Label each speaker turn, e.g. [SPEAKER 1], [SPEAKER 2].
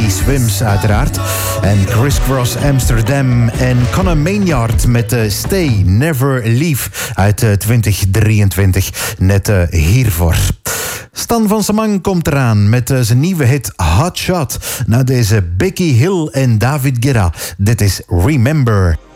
[SPEAKER 1] Swims uiteraard. En Crisscross Amsterdam en Conor Maynard met Stay Never Leave uit 2023. Net hiervoor. Stan van Samang komt eraan met zijn nieuwe hit Hot Shot. Na deze Becky Hill en David Guetta. Dit is Remember.